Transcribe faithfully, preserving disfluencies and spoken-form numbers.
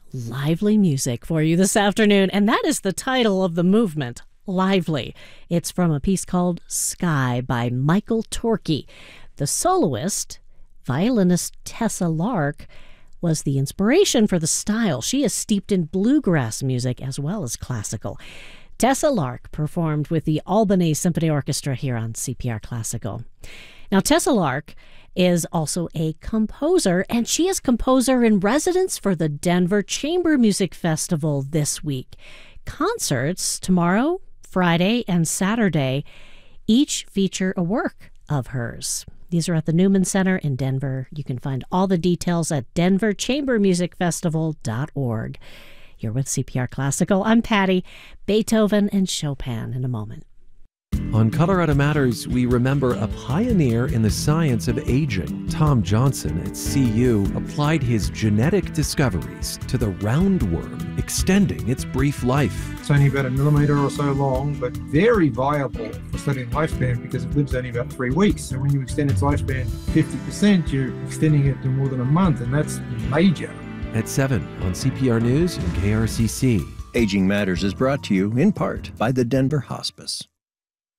lively music for you this afternoon, and that is the title of the movement, Lively. It's from a piece called Sky by Michael Torkey. The soloist, violinist Tessa Lark, was the inspiration for the style. She is steeped in bluegrass music as well as classical. Tessa Lark performed with the Albany Symphony Orchestra here on C P R Classical. Now, Tessa Lark is also a composer, and she is composer in residence for the Denver Chamber Music Festival this week. Concerts tomorrow, Friday, and Saturday each feature a work of hers. These are at the Newman Center in Denver. You can find all the details at denver chamber music festival dot org. You're with C P R Classical. I'm Patty. Beethoven and Chopin in a moment. On Colorado Matters, we remember a pioneer in the science of aging. Tom Johnson at C U applied his genetic discoveries to the roundworm, extending its brief life. It's only about a millimetre or so long, but very viable for studying lifespan because it lives only about three weeks. So when you extend its lifespan fifty percent, you're extending it to more than a month, and that's major. At seven on C P R News and K R C C. Aging Matters is brought to you in part by the Denver Hospice.